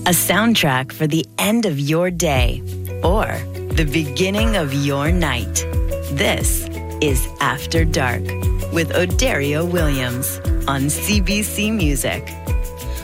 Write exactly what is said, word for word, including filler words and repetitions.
a soundtrack for the end of your day or the beginning of your night. This is After Dark with Odario Williams on C B C Music.